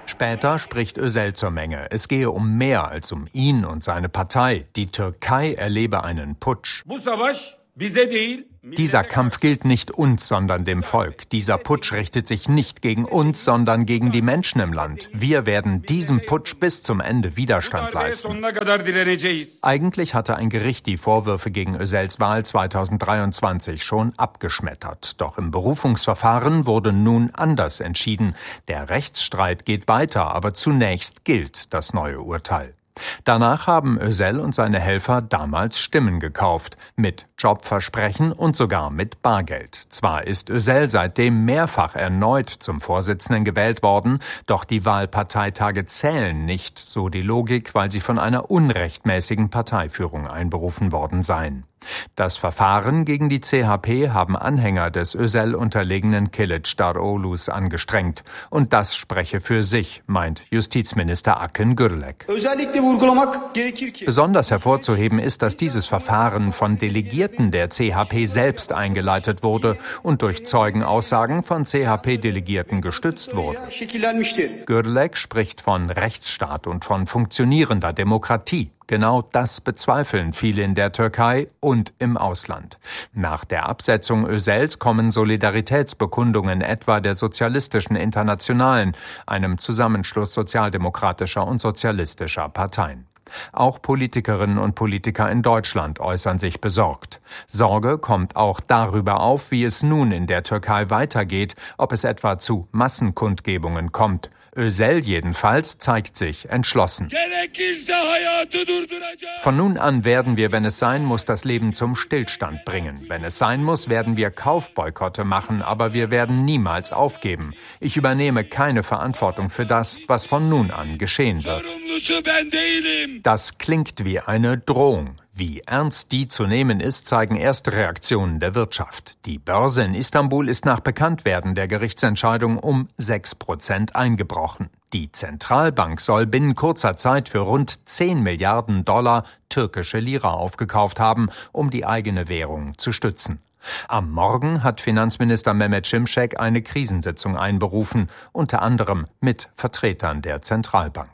Später spricht Özel zur Menge. Es gehe um mehr als um ihn und seine Partei. Die Türkei erlebe einen Putsch. Dieser Kampf gilt nicht uns, sondern dem Volk. Dieser Putsch richtet sich nicht gegen uns, sondern gegen die Menschen im Land. Wir werden diesem Putsch bis zum Ende Widerstand leisten. Eigentlich hatte ein Gericht die Vorwürfe gegen Özels Wahl 2023 schon abgeschmettert. Doch im Berufungsverfahren wurde nun anders entschieden. Der Rechtsstreit geht weiter, aber zunächst gilt das neue Urteil. Danach haben Özel und seine Helfer damals Stimmen gekauft, mit Jobversprechen und sogar mit Bargeld. Zwar ist Özel seitdem mehrfach erneut zum Vorsitzenden gewählt worden, doch die Wahlparteitage zählen nicht, so die Logik, weil sie von einer unrechtmäßigen Parteiführung einberufen worden seien. Das Verfahren gegen die CHP haben Anhänger des Özel unterlegenen Kılıçdaroğlu's angestrengt. Und das spreche für sich, meint Justizminister Akın Gürlek. Besonders hervorzuheben ist, dass dieses Verfahren von Delegierten der CHP selbst eingeleitet wurde und durch Zeugenaussagen von CHP-Delegierten gestützt wurde. Gürlek spricht von Rechtsstaat und von funktionierender Demokratie. Genau das bezweifeln viele in der Türkei und im Ausland. Nach der Absetzung Özels kommen Solidaritätsbekundungen etwa der Sozialistischen Internationalen, einem Zusammenschluss sozialdemokratischer und sozialistischer Parteien. Auch Politikerinnen und Politiker in Deutschland äußern sich besorgt. Sorge kommt auch darüber auf, wie es nun in der Türkei weitergeht, ob es etwa zu Massenkundgebungen kommt. Özel jedenfalls zeigt sich entschlossen. Von nun an werden wir, wenn es sein muss, das Leben zum Stillstand bringen. Wenn es sein muss, werden wir Kaufboykotte machen, aber wir werden niemals aufgeben. Ich übernehme keine Verantwortung für das, was von nun an geschehen wird. Das klingt wie eine Drohung. Wie ernst die zu nehmen ist, zeigen erste Reaktionen der Wirtschaft. Die Börse in Istanbul ist nach Bekanntwerden der Gerichtsentscheidung um 6% eingebrochen. Die Zentralbank soll binnen kurzer Zeit für rund 10 Milliarden Dollar türkische Lira aufgekauft haben, um die eigene Währung zu stützen. Am Morgen hat Finanzminister Mehmet Şimşek eine Krisensitzung einberufen, unter anderem mit Vertretern der Zentralbank.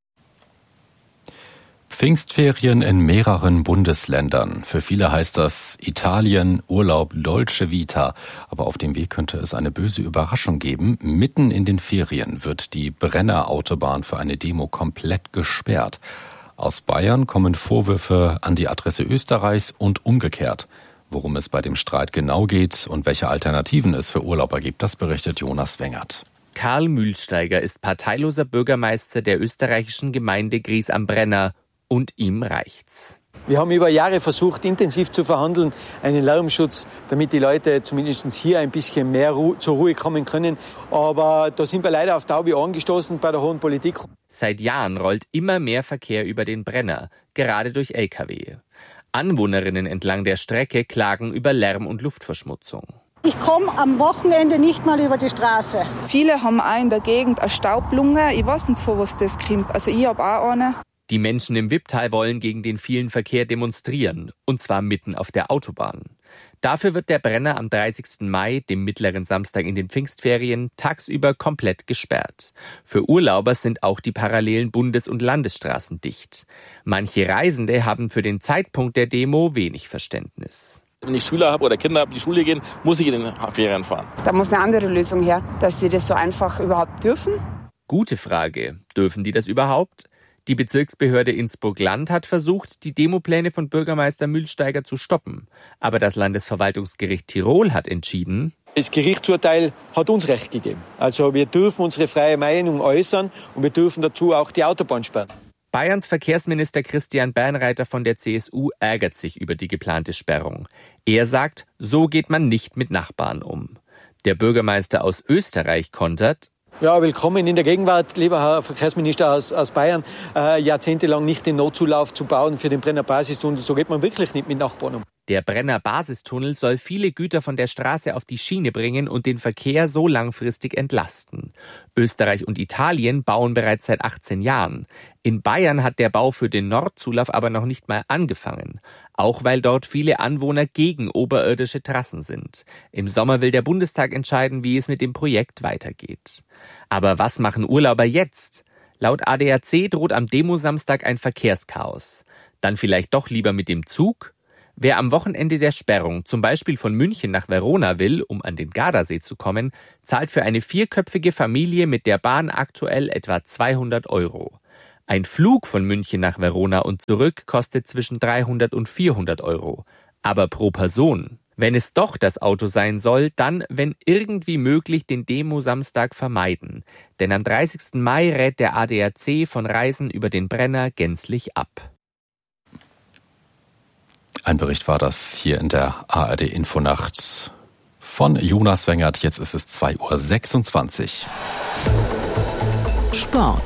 Pfingstferien in mehreren Bundesländern. Für viele heißt das Italien, Urlaub, Dolce Vita. Aber auf dem Weg könnte es eine böse Überraschung geben. Mitten in den Ferien wird die Brenner Autobahn für eine Demo komplett gesperrt. Aus Bayern kommen Vorwürfe an die Adresse Österreichs und umgekehrt. Worum es bei dem Streit genau geht und welche Alternativen es für Urlauber gibt, das berichtet Jonas Wengert. Karl Mühlsteiger ist parteiloser Bürgermeister der österreichischen Gemeinde Gries am Brenner. Und ihm reicht's. Wir haben über Jahre versucht, intensiv zu verhandeln, einen Lärmschutz, damit die Leute zumindest hier ein bisschen mehr zur Ruhe kommen können. Aber da sind wir leider auf taube Ohren gestoßen bei der hohen Politik. Seit Jahren rollt immer mehr Verkehr über den Brenner, gerade durch Lkw. Anwohnerinnen entlang der Strecke klagen über Lärm- und Luftverschmutzung. Ich komme am Wochenende nicht mal über die Straße. Viele haben auch in der Gegend eine Staublunge. Ich weiß nicht, von was das kommt. Also ich habe auch eine. Die Menschen im Wipptal wollen gegen den vielen Verkehr demonstrieren, und zwar mitten auf der Autobahn. Dafür wird der Brenner am 30. Mai, dem mittleren Samstag in den Pfingstferien, tagsüber komplett gesperrt. Für Urlauber sind auch die parallelen Bundes- und Landesstraßen dicht. Manche Reisende haben für den Zeitpunkt der Demo wenig Verständnis. Wenn ich Schüler habe oder Kinder habe, die Schule gehen, muss ich in den Ferien fahren. Da muss eine andere Lösung her, dass sie das so einfach überhaupt dürfen. Gute Frage. Dürfen die das überhaupt? Die Bezirksbehörde Innsbruck-Land hat versucht, die Demopläne von Bürgermeister Mühlsteiger zu stoppen. Aber das Landesverwaltungsgericht Tirol hat entschieden: Das Gerichtsurteil hat uns Recht gegeben. Also wir dürfen unsere freie Meinung äußern und wir dürfen dazu auch die Autobahn sperren. Bayerns Verkehrsminister Christian Bernreiter von der CSU ärgert sich über die geplante Sperrung. Er sagt, so geht man nicht mit Nachbarn um. Der Bürgermeister aus Österreich kontert: Ja, willkommen in der Gegenwart, lieber Herr Verkehrsminister aus Bayern. Jahrzehntelang nicht den Notzulauf zu bauen für den Brenner Basistunnel, so geht man wirklich nicht mit Nachbarn um. Der Brenner Basistunnel soll viele Güter von der Straße auf die Schiene bringen und den Verkehr so langfristig entlasten. Österreich und Italien bauen bereits seit 18 Jahren. In Bayern hat der Bau für den Nordzulauf aber noch nicht mal angefangen. Auch weil dort viele Anwohner gegen oberirdische Trassen sind. Im Sommer will der Bundestag entscheiden, wie es mit dem Projekt weitergeht. Aber was machen Urlauber jetzt? Laut ADAC droht am Demosamstag ein Verkehrschaos. Dann vielleicht doch lieber mit dem Zug? Wer am Wochenende der Sperrung zum Beispiel von München nach Verona will, um an den Gardasee zu kommen, zahlt für eine 4-köpfige Familie mit der Bahn aktuell etwa 200 €. Ein Flug von München nach Verona und zurück kostet zwischen 300 und 400 €. Aber pro Person. Wenn es doch das Auto sein soll, dann, wenn irgendwie möglich, den Demo-Samstag vermeiden. Denn am 30. Mai rät der ADAC von Reisen über den Brenner gänzlich ab. Ein Bericht war das hier in der ARD-Infonacht von Jonas Wengert. Jetzt ist es 2:26 Uhr. Sport.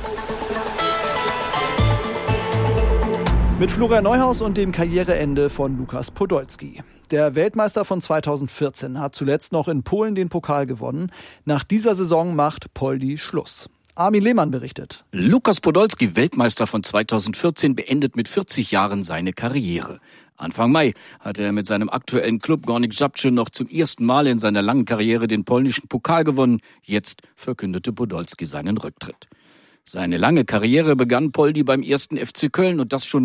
Mit Florian Neuhaus und dem Karriereende von Lukas Podolski. Der Weltmeister von 2014 hat zuletzt noch in Polen den Pokal gewonnen. Nach dieser Saison macht Poldi Schluss. Armin Lehmann berichtet. Lukas Podolski, Weltmeister von 2014, beendet mit 40 Jahren seine Karriere. Anfang Mai hatte er mit seinem aktuellen Klub Górnik Zabrze noch zum ersten Mal in seiner langen Karriere den polnischen Pokal gewonnen. Jetzt verkündete Podolski seinen Rücktritt. Seine lange Karriere begann Poldi beim 1. FC Köln und das schon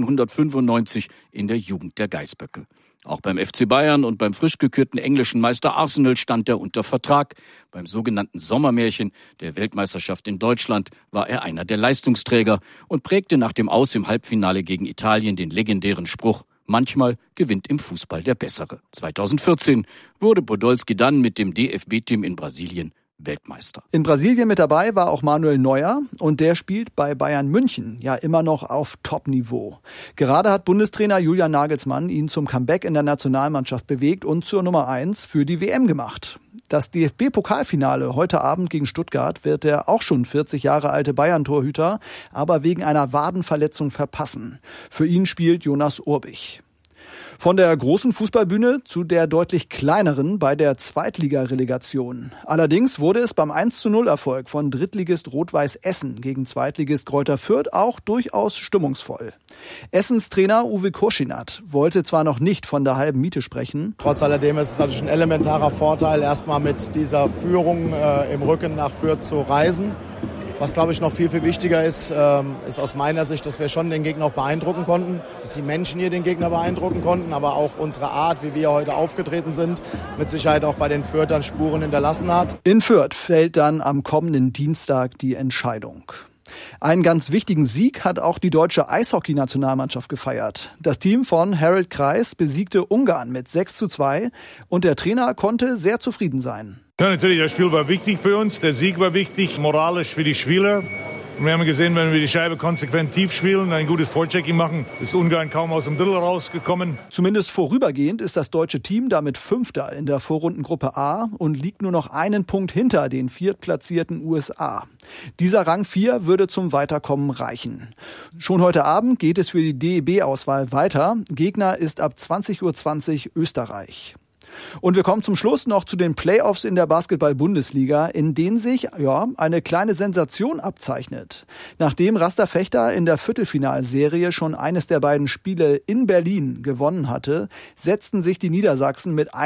1995 in der Jugend der Geißböcke. Auch beim FC Bayern und beim frisch gekürten englischen Meister Arsenal stand er unter Vertrag. Beim sogenannten Sommermärchen der Weltmeisterschaft in Deutschland war er einer der Leistungsträger und prägte nach dem Aus im Halbfinale gegen Italien den legendären Spruch: Manchmal gewinnt im Fußball der Bessere. 2014 wurde Podolski dann mit dem DFB-Team in Brasilien Weltmeister. In Brasilien mit dabei war auch Manuel Neuer und der spielt bei Bayern München ja immer noch auf Top-Niveau. Gerade hat Bundestrainer Julian Nagelsmann ihn zum Comeback in der Nationalmannschaft bewegt und zur Nummer 1 für die WM gemacht. Das DFB-Pokalfinale heute Abend gegen Stuttgart wird der auch schon 40 Jahre alte Bayern-Torhüter aber wegen einer Wadenverletzung verpassen. Für ihn spielt Jonas Urbich. Von der großen Fußballbühne zu der deutlich kleineren bei der Zweitligarelegation. Allerdings wurde es beim 1:0-Erfolg von Drittligist Rot-Weiß Essen gegen Zweitligist Greuther Fürth auch durchaus stimmungsvoll. Essens Trainer Uwe Kurschinat wollte zwar noch nicht von der halben Miete sprechen. Trotz alledem ist es natürlich ein elementarer Vorteil, erstmal mit dieser Führung im Rücken nach Fürth zu reisen. Was, glaube ich, noch viel, viel wichtiger ist, ist aus meiner Sicht, dass wir schon den Gegner auch beeindrucken konnten, dass die Menschen hier den Gegner beeindrucken konnten, aber auch unsere Art, wie wir heute aufgetreten sind, mit Sicherheit auch bei den Fürthern Spuren hinterlassen hat. In Fürth fällt dann am kommenden Dienstag die Entscheidung. Einen ganz wichtigen Sieg hat auch die deutsche Eishockey-Nationalmannschaft gefeiert. Das Team von Harald Kreis besiegte Ungarn mit 6:2 und der Trainer konnte sehr zufrieden sein. Ja, natürlich, das Spiel war wichtig für uns, der Sieg war wichtig, moralisch für die Spieler. Und wir haben gesehen, wenn wir die Scheibe konsequent tief spielen, ein gutes Vorchecking machen, ist Ungarn kaum aus dem Drittel rausgekommen. Zumindest vorübergehend ist das deutsche Team damit Fünfter in der Vorrundengruppe A und liegt nur noch einen Punkt hinter den viertplatzierten USA. Dieser Rang 4 würde zum Weiterkommen reichen. Schon heute Abend geht es für die DEB-Auswahl weiter. Gegner ist ab 20:20 Uhr Österreich. Und wir kommen zum Schluss noch zu den Playoffs in der Basketball-Bundesliga, in denen sich eine kleine Sensation abzeichnet. Nachdem Raster Fechter in der Viertelfinalserie schon eines der beiden Spiele in Berlin gewonnen hatte, setzten sich die Niedersachsen mit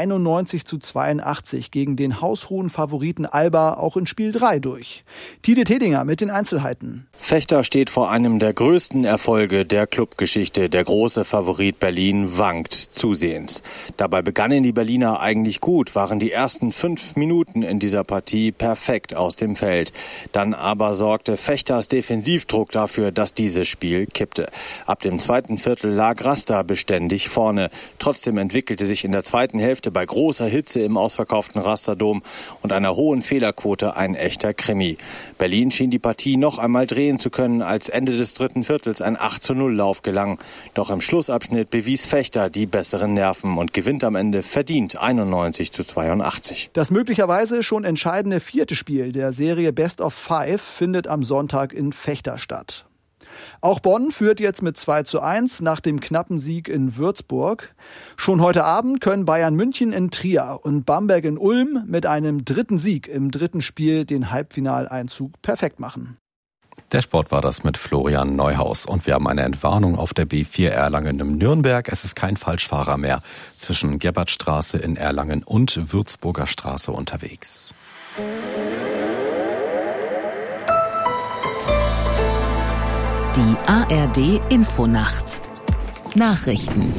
91:82 gegen den haushohen Favoriten Alba auch in Spiel 3 durch. Tide Tedinger mit den Einzelheiten. Fechter steht vor einem der größten Erfolge der Clubgeschichte. Der große Favorit Berlin wankt zusehends. Dabei begannen die Berliner eigentlich gut, waren die ersten 5 Minuten in dieser Partie perfekt aus dem Feld. Dann aber sorgte Fechters Defensivdruck dafür, dass dieses Spiel kippte. Ab dem zweiten Viertel lag Raster beständig vorne. Trotzdem entwickelte sich in der zweiten Hälfte bei großer Hitze im ausverkauften Rasterdom und einer hohen Fehlerquote ein echter Krimi. Berlin schien die Partie noch einmal drehen zu können, als Ende des dritten Viertels ein 8:0-Lauf gelang. Doch im Schlussabschnitt bewies Fechter die besseren Nerven und gewinnt am Ende verdient 91:82. Das möglicherweise schon entscheidende vierte Spiel der Serie Best of 5 findet am Sonntag in Fechter statt. Auch Bonn führt jetzt mit 2:1 nach dem knappen Sieg in Würzburg. Schon heute Abend können Bayern München in Trier und Bamberg in Ulm mit einem dritten Sieg im dritten Spiel den Halbfinaleinzug perfekt machen. Der Sport war das mit Florian Neuhaus. Und wir haben eine Entwarnung auf der B4 Erlangen im Nürnberg. Es ist kein Falschfahrer mehr zwischen Gerbertstraße in Erlangen und Würzburger Straße unterwegs. Die ARD Infonacht. Nachrichten.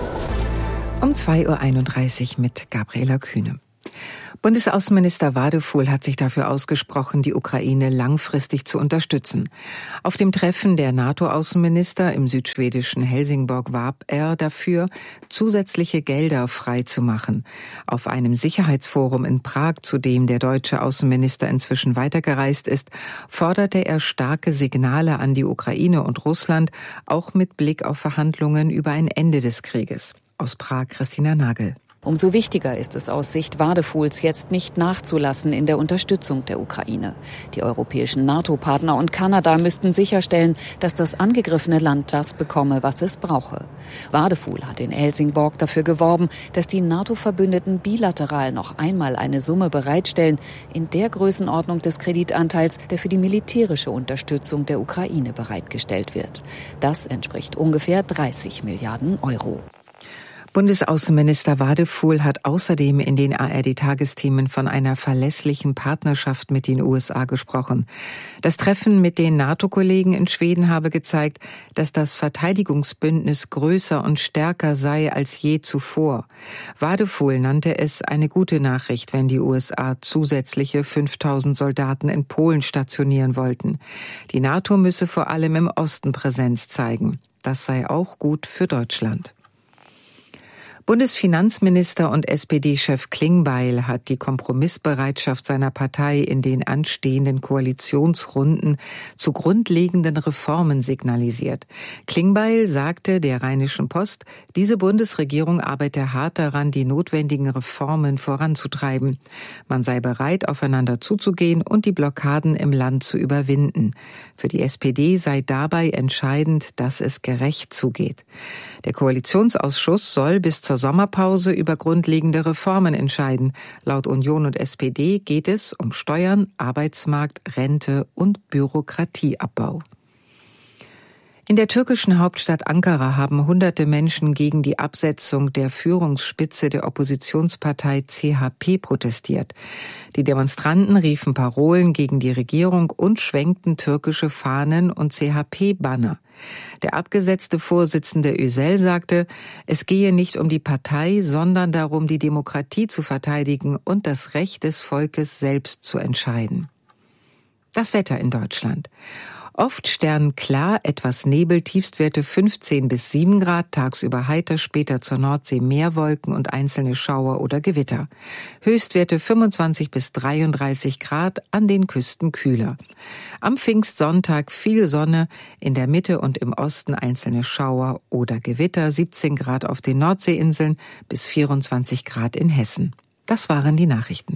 Um 2:31 Uhr mit Gabriela Kühne. Bundesaußenminister Wadefuhl hat sich dafür ausgesprochen, die Ukraine langfristig zu unterstützen. Auf dem Treffen der NATO-Außenminister im südschwedischen Helsingborg warb er dafür, zusätzliche Gelder freizumachen. Auf einem Sicherheitsforum in Prag, zu dem der deutsche Außenminister inzwischen weitergereist ist, forderte er starke Signale an die Ukraine und Russland, auch mit Blick auf Verhandlungen über ein Ende des Krieges. Aus Prag Christina Nagel. Umso wichtiger ist es aus Sicht Wadefuhls, jetzt nicht nachzulassen in der Unterstützung der Ukraine. Die europäischen NATO-Partner und Kanada müssten sicherstellen, dass das angegriffene Land das bekomme, was es brauche. Wadefuhl hat in Helsingborg dafür geworben, dass die NATO-Verbündeten bilateral noch einmal eine Summe bereitstellen, in der Größenordnung des Kreditanteils, der für die militärische Unterstützung der Ukraine bereitgestellt wird. Das entspricht ungefähr 30 Milliarden Euro. Bundesaußenminister Wadefuhl hat außerdem in den ARD-Tagesthemen von einer verlässlichen Partnerschaft mit den USA gesprochen. Das Treffen mit den NATO-Kollegen in Schweden habe gezeigt, dass das Verteidigungsbündnis größer und stärker sei als je zuvor. Wadefuhl nannte es eine gute Nachricht, wenn die USA zusätzliche 5.000 Soldaten in Polen stationieren wollten. Die NATO müsse vor allem im Osten Präsenz zeigen. Das sei auch gut für Deutschland. Bundesfinanzminister und SPD-Chef Klingbeil hat die Kompromissbereitschaft seiner Partei in den anstehenden Koalitionsrunden zu grundlegenden Reformen signalisiert. Klingbeil sagte der Rheinischen Post, diese Bundesregierung arbeite hart daran, die notwendigen Reformen voranzutreiben. Man sei bereit, aufeinander zuzugehen und die Blockaden im Land zu überwinden. Für die SPD sei dabei entscheidend, dass es gerecht zugeht. Der Koalitionsausschuss soll bis zur Sommerpause über grundlegende Reformen entscheiden. Laut Union und SPD geht es um Steuern, Arbeitsmarkt, Rente und Bürokratieabbau. In der türkischen Hauptstadt Ankara haben hunderte Menschen gegen die Absetzung der Führungsspitze der Oppositionspartei CHP protestiert. Die Demonstranten riefen Parolen gegen die Regierung und schwenkten türkische Fahnen und CHP-Banner. Der abgesetzte Vorsitzende Özel sagte, es gehe nicht um die Partei, sondern darum, die Demokratie zu verteidigen und das Recht des Volkes selbst zu entscheiden. Das Wetter in Deutschland. Oft sternklar, etwas Nebel, Tiefstwerte 15 bis 7 Grad, tagsüber heiter, später zur Nordsee Meerwolken und einzelne Schauer oder Gewitter. Höchstwerte 25 bis 33 Grad, an den Küsten kühler. Am Pfingstsonntag viel Sonne, in der Mitte und im Osten einzelne Schauer oder Gewitter, 17 Grad auf den Nordseeinseln bis 24 Grad in Hessen. Das waren die Nachrichten.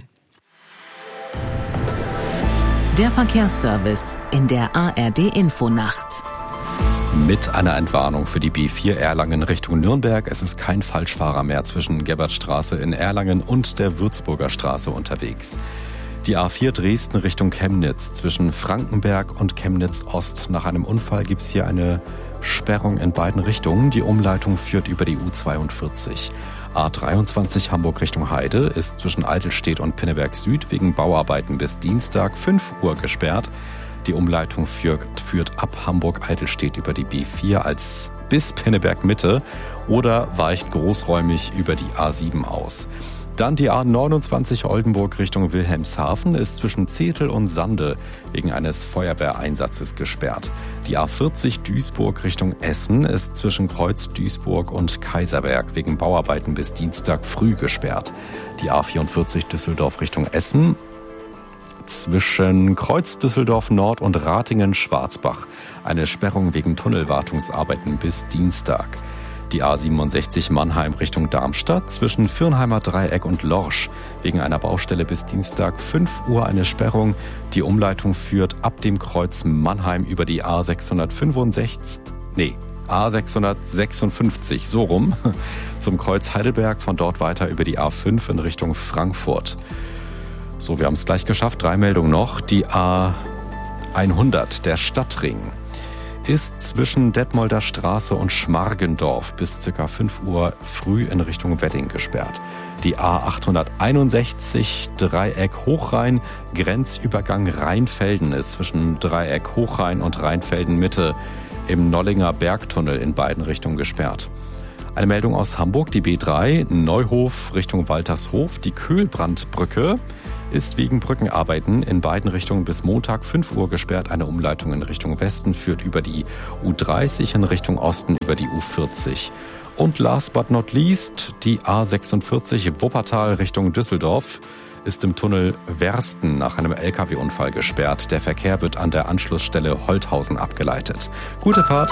Der Verkehrsservice in der ARD Infonacht. Mit einer Entwarnung für die B4 Erlangen Richtung Nürnberg. Es ist kein Falschfahrer mehr zwischen Gerbertstraße in Erlangen und der Würzburger Straße unterwegs. Die A4 Dresden Richtung Chemnitz zwischen Frankenberg und Chemnitz Ost. Nach einem Unfall gibt es hier eine Sperrung in beiden Richtungen. Die Umleitung führt über die U42. A23 Hamburg Richtung Heide ist zwischen Eidelstedt und Pinneberg Süd wegen Bauarbeiten bis Dienstag 5 Uhr gesperrt. Die Umleitung führt ab Hamburg-Eidelstedt über die B4 als bis Pinneberg Mitte oder weicht großräumig über die A7 aus. Dann die A29 Oldenburg Richtung Wilhelmshaven ist zwischen Zetel und Sande wegen eines Feuerwehreinsatzes gesperrt. Die A40 Duisburg Richtung Essen ist zwischen Kreuz Duisburg und Kaiserberg wegen Bauarbeiten bis Dienstag früh gesperrt. Die A44 Düsseldorf Richtung Essen zwischen Kreuz Düsseldorf Nord und Ratingen Schwarzbach eine Sperrung wegen Tunnelwartungsarbeiten bis Dienstag. Die A67 Mannheim Richtung Darmstadt zwischen Fürnheimer Dreieck und Lorsch. Wegen einer Baustelle bis Dienstag 5 Uhr eine Sperrung. Die Umleitung führt ab dem Kreuz Mannheim über die A656, so rum, zum Kreuz Heidelberg, von dort weiter über die A5 in Richtung Frankfurt. So, wir haben es gleich geschafft. 3 Meldungen noch. Die A100, der Stadtring, ist zwischen Detmolder Straße und Schmargendorf bis ca. 5 Uhr früh in Richtung Wedding gesperrt. Die A861 Dreieck Hochrhein, Grenzübergang Rheinfelden ist zwischen Dreieck Hochrhein und Rheinfelden Mitte im Nollinger Bergtunnel in beiden Richtungen gesperrt. Eine Meldung aus Hamburg, die B3 Neuhof Richtung Waltershof, die Köhlbrandbrücke ist wegen Brückenarbeiten in beiden Richtungen bis Montag 5 Uhr gesperrt. Eine Umleitung in Richtung Westen führt über die U30 in Richtung Osten über die U40. Und last but not least, die A46 Wuppertal Richtung Düsseldorf ist im Tunnel Wersten nach einem LKW-Unfall gesperrt. Der Verkehr wird an der Anschlussstelle Holthausen abgeleitet. Gute Fahrt!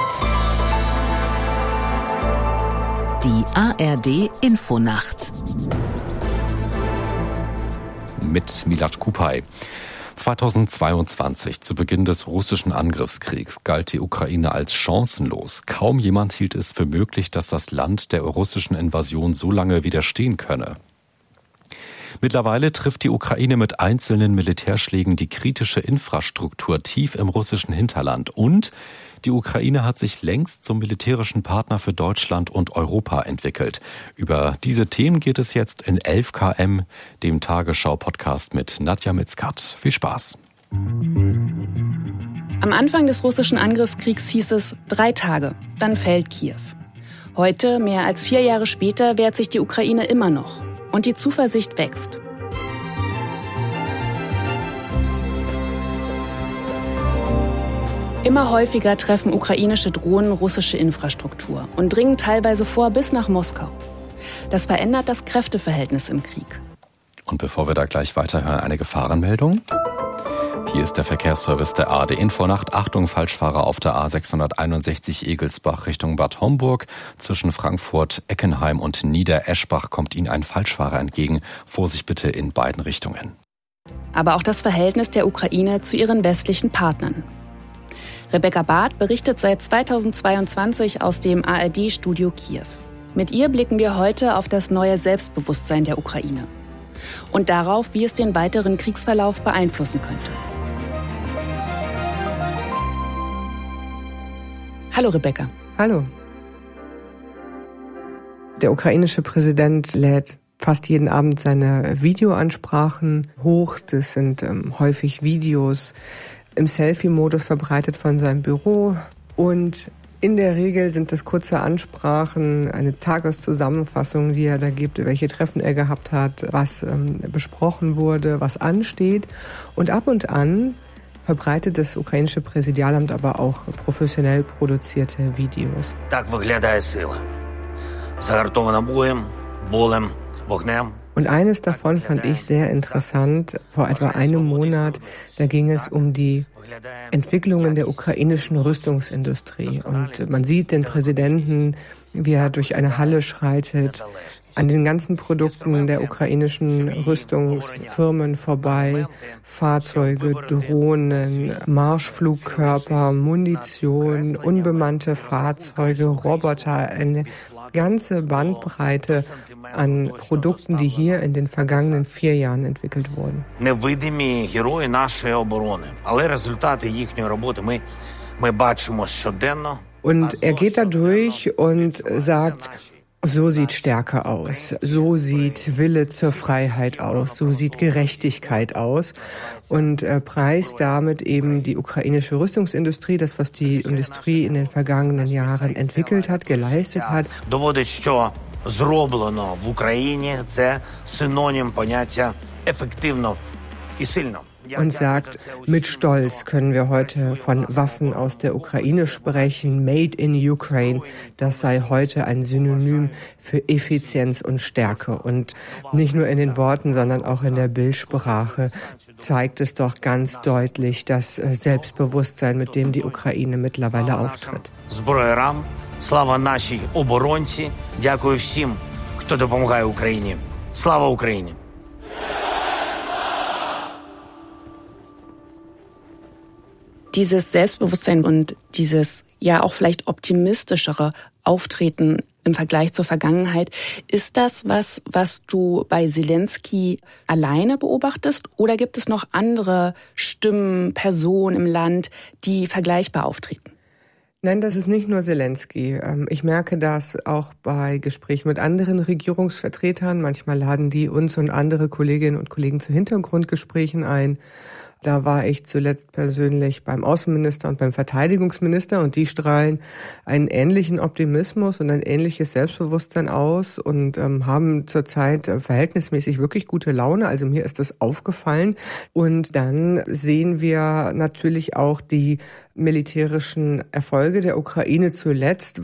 Die ARD Infonacht mit Milad Kupay. 2022, zu Beginn des russischen Angriffskriegs, galt die Ukraine als chancenlos. Kaum jemand hielt es für möglich, dass das Land der russischen Invasion so lange widerstehen könne. Mittlerweile trifft die Ukraine mit einzelnen Militärschlägen die kritische Infrastruktur tief im russischen Hinterland. Und die Ukraine hat sich längst zum militärischen Partner für Deutschland und Europa entwickelt. Über diese Themen geht es jetzt in 11 km, dem Tagesschau-Podcast mit Nadja Mitzkat. Viel Spaß. Am Anfang des russischen Angriffskriegs hieß es 3 Tage, dann fällt Kiew. Heute, mehr als 4 Jahre später, wehrt sich die Ukraine immer noch. Und die Zuversicht wächst. Immer häufiger treffen ukrainische Drohnen russische Infrastruktur und dringen teilweise vor bis nach Moskau. Das verändert das Kräfteverhältnis im Krieg. Und bevor wir da gleich weiterhören, eine Gefahrenmeldung. Hier ist der Verkehrsservice der ARD Infonacht. Achtung, Falschfahrer auf der A661 Egelsbach Richtung Bad Homburg. Zwischen Frankfurt, Eckenheim und Niedereschbach kommt Ihnen ein Falschfahrer entgegen. Vorsicht bitte in beiden Richtungen. Aber auch das Verhältnis der Ukraine zu ihren westlichen Partnern. Rebecca Barth berichtet seit 2022 aus dem ARD-Studio Kiew. Mit ihr blicken wir heute auf das neue Selbstbewusstsein der Ukraine und darauf, wie es den weiteren Kriegsverlauf beeinflussen könnte. Hallo Rebecca. Hallo. Der ukrainische Präsident lädt fast jeden Abend seine Videoansprachen hoch. Das sind häufig Videos im Selfie-Modus verbreitet von seinem Büro. Und in der Regel sind das kurze Ansprachen, eine Tageszusammenfassung, die er da gibt, welche Treffen er gehabt hat, was besprochen wurde, was ansteht. Und ab und an verbreitet das ukrainische Präsidialamt aber auch professionell produzierte Videos. Und eines davon fand ich sehr interessant. Vor etwa einem Monat, da ging es um die Entwicklungen der ukrainischen Rüstungsindustrie. Und man sieht den Präsidenten, wie er durch eine Halle schreitet, an den ganzen Produkten der ukrainischen Rüstungsfirmen vorbei. Fahrzeuge, Drohnen, Marschflugkörper, Munition, unbemannte Fahrzeuge, Roboter, eine ganze Bandbreite an Produkten, die hier in den vergangenen 4 Jahren entwickelt wurden. Und er geht da durch und sagt, so sieht Stärke aus, so sieht Wille zur Freiheit aus, so sieht Gerechtigkeit aus und preist damit eben die ukrainische Rüstungsindustrie, das, was die Industrie in den vergangenen Jahren entwickelt hat, geleistet hat. Зроблено в Україні – це синонім поняття ефективно і сильно. Und sagt, mit Stolz können wir heute von Waffen aus der Ukraine sprechen. Made in Ukraine, das sei heute ein Synonym für Effizienz und Stärke. Und nicht nur in den Worten, sondern auch in der Bildsprache zeigt es doch ganz deutlich das Selbstbewusstsein, mit dem die Ukraine mittlerweile auftritt. Слава нашій оборонці. Дякую всім, хто допомагає Україні. Слава Україні! Dieses Selbstbewusstsein und dieses ja auch vielleicht optimistischere Auftreten im Vergleich zur Vergangenheit, ist das was du bei Selenskyj alleine beobachtest oder gibt es noch andere Stimmen, Personen im Land, die vergleichbar auftreten? Nein, das ist nicht nur Selenskyj. Ich merke das auch bei Gesprächen mit anderen Regierungsvertretern. Manchmal laden die uns und andere Kolleginnen und Kollegen zu Hintergrundgesprächen ein. Da war ich zuletzt persönlich beim Außenminister und beim Verteidigungsminister und die strahlen einen ähnlichen Optimismus und ein ähnliches Selbstbewusstsein aus und haben zurzeit verhältnismäßig wirklich gute Laune. Also mir ist das aufgefallen. Und dann sehen wir natürlich auch die militärischen Erfolge der Ukraine zuletzt,